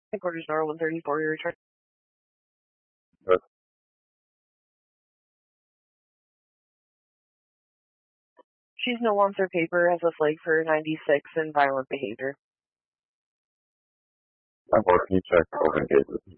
Headquarters Nora 134, your return. Yes. She's no longer paper, has a flag for 96 and violent behavior. I'm working, check open cases.